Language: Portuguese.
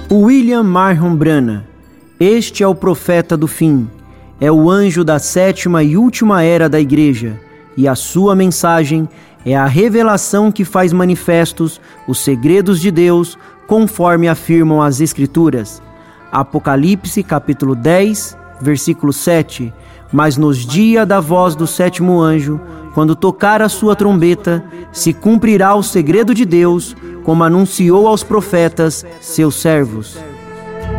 William Marion Branham. Este é o profeta do fim, é o anjo da sétima e última era da Igreja, e a sua mensagem é a revelação que faz manifestos os segredos de Deus, conforme afirmam as Escrituras. Apocalipse capítulo 10, versículo 7. Mas nos dias da voz do sétimo anjo, quando tocar a sua trombeta, se cumprirá o segredo de Deus, como anunciou aos profetas, seus servos.